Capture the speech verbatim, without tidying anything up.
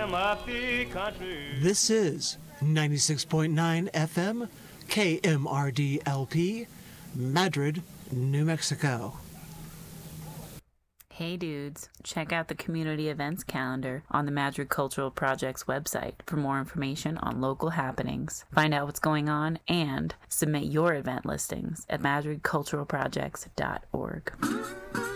him up the country. This is ninety-six point nine F M, K M R D L P, Madrid, New Mexico. Hey dudes, check out the community events calendar on the Madrid Cultural Project's website for more information on local happenings. Find out what's going on and submit your event listings at madrid cultural projects dot org.